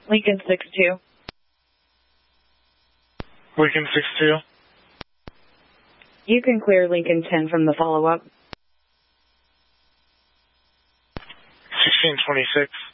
Lincoln 6-2. Lincoln 6-2. You can clear Lincoln 10 from the follow-up. 1626.